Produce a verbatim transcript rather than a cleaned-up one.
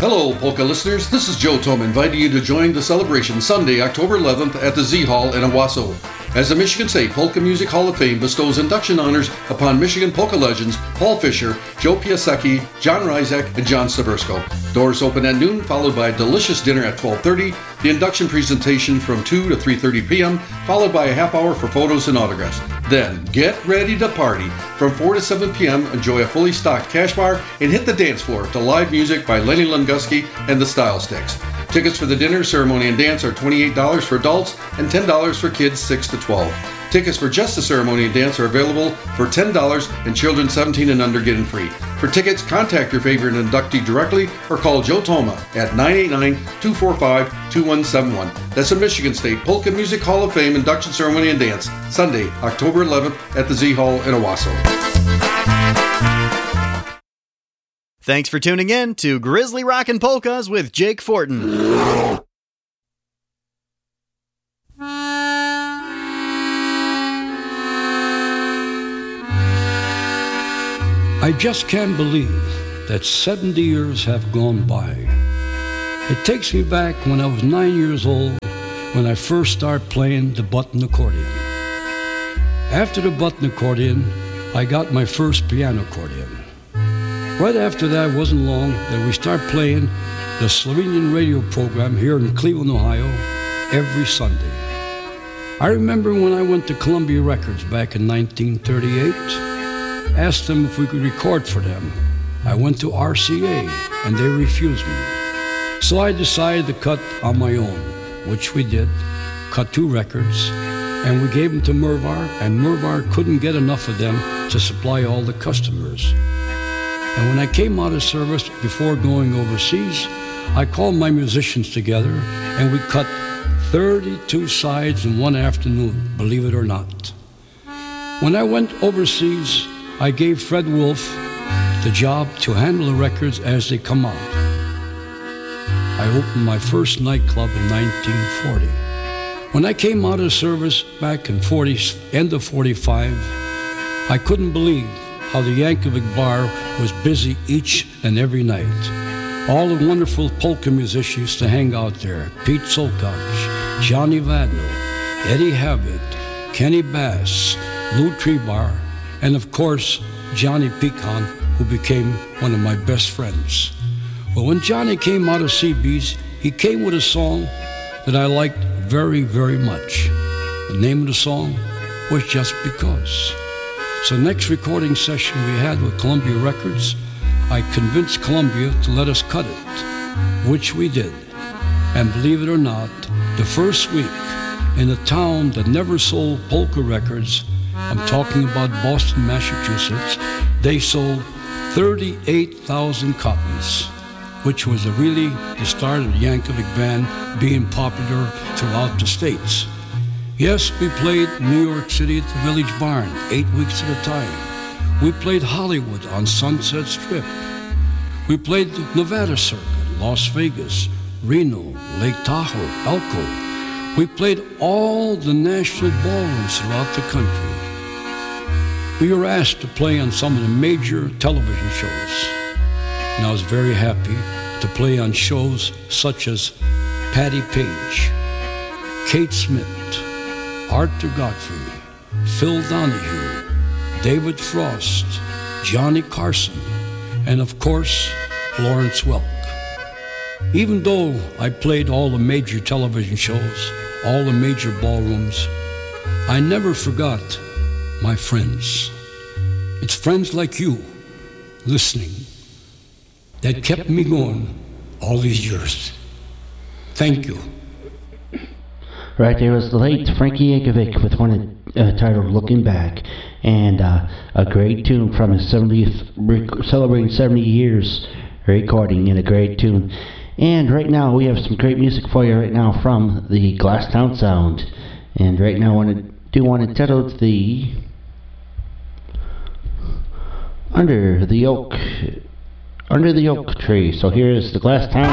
Hello, polka listeners. This is Joe Tom inviting you to join the celebration Sunday, October eleventh at the Z Hall in Owasso, as the Michigan State Polka Music Hall of Fame bestows induction honors upon Michigan polka legends Paul Fisher, Joe Piasecki, John Ryzak, and John Stabersko. Doors open at noon, followed by a delicious dinner at twelve thirty, the induction presentation from two to three thirty p.m., followed by a half hour for photos and autographs. Then, get ready to party. From four to seven p.m., enjoy a fully stocked cash bar and hit the dance floor to live music by Lenny Lunguski and the Style Sticks. Tickets for the dinner, ceremony, and dance are twenty-eight dollars for adults and ten dollars for kids six to twelve. Tickets for just the ceremony and dance are available for ten dollars, and children seventeen and under get in free. For tickets, contact your favorite inductee directly or call Joe Toma at nine eight nine, two four five, two one seven one. That's the Michigan State Polka Music Hall of Fame induction ceremony and dance, Sunday, October eleventh at the Z Hall in Owasso. Thanks for tuning in to Grizzly Rockin' Polkas with Jake Fortin. I just can't believe that seventy years have gone by. It takes me back when I was nine years old when I first started playing the button accordion. After the button accordion, I got my first piano accordion. Right after that, it wasn't long that we started playing the Slovenian radio program here in Cleveland, Ohio, every Sunday. I remember when I went to Columbia Records back in nineteen thirty-eight, asked them if we could record for them. I went to R C A, and they refused me. So I decided to cut on my own, which we did, cut two records, and we gave them to Mervar, and Mervar couldn't get enough of them to supply all the customers. And when I came out of service before going overseas, I called my musicians together, and we cut thirty-two sides in one afternoon, believe it or not. When I went overseas, I gave Fred Wolf the job to handle the records as they come out. I opened my first nightclub in nineteen forty. When I came out of service back in forty, end of forty-five, I couldn't believe how the Yankovic Bar was busy each and every night. All the wonderful polka musicians used to hang out there. Pete Solkach, Johnny Vadno, Eddie Habit, Kenny Bass, Lou Trebar, and of course, Johnny Pecan, who became one of my best friends. Well, when Johnny came out of C B's, he came with a song that I liked very, very much. The name of the song was Just Because. So next recording session we had with Columbia Records, I convinced Columbia to let us cut it, which we did. And believe it or not, the first week in a town that never sold polka records, I'm talking about Boston, Massachusetts, they sold thirty-eight thousand copies, which was a really the start of the Yankovic Band being popular throughout the States. Yes, we played New York City at the Village Barn, eight weeks at a time. We played Hollywood on Sunset Strip. We played the Nevada Circuit, Las Vegas, Reno, Lake Tahoe, Elko. We played all the national ballrooms throughout the country. We were asked to play on some of the major television shows. And I was very happy to play on shows such as Patty Page, Kate Smith, Arthur Godfrey, Phil Donahue, David Frost, Johnny Carson, and of course, Lawrence Welk. Even though I played all the major television shows, all the major ballrooms, I never forgot my friends. It's friends like you, listening, that kept me going all these years. Thank you. Right there was the late Frankie Yankovic with one uh, titled Looking Back, and uh, a great tune from his seventieth, rec- celebrating seventy years recording, and a great tune. And right now we have some great music for you right now from the Glasstown Sound. And right now I want to do one entitled the Under the Oak Under the Oak Tree. So here's the Glasstown